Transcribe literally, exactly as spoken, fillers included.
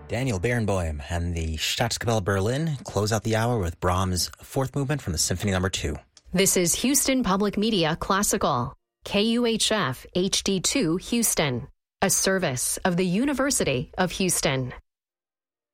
Daniel Barenboim and the Staatskapelle Berlin close out the hour with Brahms' fourth movement from the Symphony Number two. This is Houston Public Media Classical, K U H F H D two Houston, a service of the University of Houston.